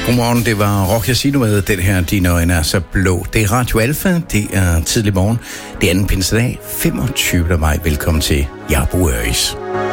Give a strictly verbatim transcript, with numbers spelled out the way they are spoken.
Godmorgen, det var Rock Casino med den her, dine øjne er så blå. Det er Radio Alfa, det er tidlig morgen. Det er anden pinsedag, femogtyvende maj. Velkommen til Jarbo Øris.